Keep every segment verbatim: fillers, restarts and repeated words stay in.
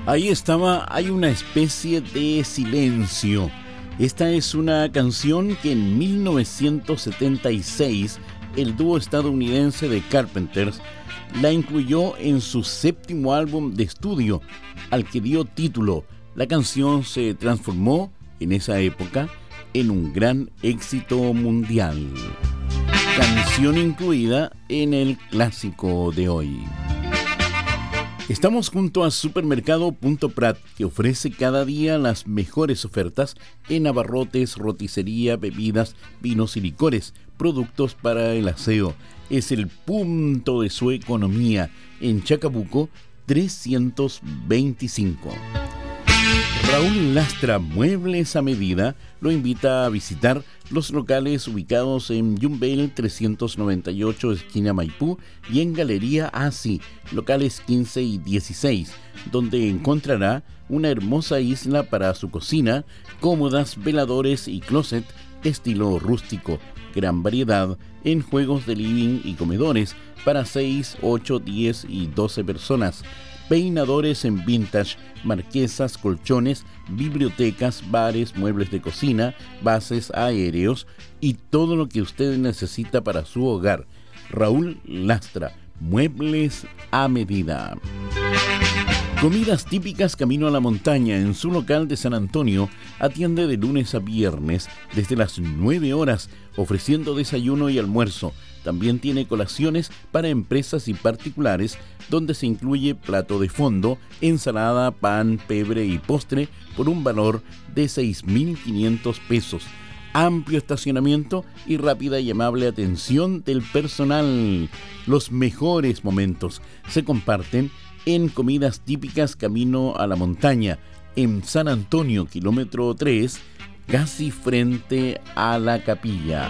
Ahí estaba, hay una especie de silencio. Esta es una canción que en mil novecientos setenta y seis el dúo estadounidense de Carpenters la incluyó en su séptimo álbum de estudio, al que dio título. La canción se transformó en esa época en un gran éxito mundial. Canción incluida en el clásico de hoy. Estamos junto a Supermercado Punto Prat, que ofrece cada día las mejores ofertas en abarrotes, roticería, bebidas, vinos y licores, productos para el aseo. Es el punto de su economía en Chacabuco trescientos veinticinco. Raúl Lastra Muebles a Medida lo invita a visitar los locales ubicados en Yumbel trescientos noventa y ocho, esquina Maipú, y en Galería Asi, locales quince y dieciséis, donde encontrará una hermosa isla para su cocina, cómodas, veladores y closet estilo rústico, gran variedad en juegos de living y comedores para seis, ocho, diez y doce personas, peinadores en vintage, marquesas, colchones, bibliotecas, bares, muebles de cocina, bases aéreos y todo lo que usted necesita para su hogar. Raúl Lastra, Muebles a Medida. Comidas típicas Camino a la Montaña. En su local de San Antonio atiende de lunes a viernes desde las nueve horas, ofreciendo desayuno y almuerzo. También tiene colaciones para empresas y particulares, donde se incluye plato de fondo, ensalada, pan, pebre y postre por un valor de seis mil quinientos pesos. Amplio estacionamiento y rápida y amable atención del personal. Los mejores momentos se comparten en Comidas Típicas Camino a la Montaña, en San Antonio, kilómetro tres, casi frente a la capilla.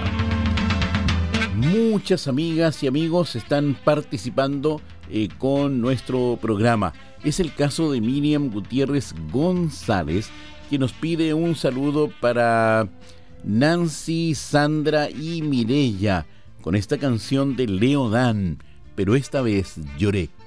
Muchas amigas y amigos están participando eh, con nuestro programa. Es el caso de Miriam Gutiérrez González, que nos pide un saludo para Nancy, Sandra y Mireya con esta canción de Leo Dan, pero esta vez lloré.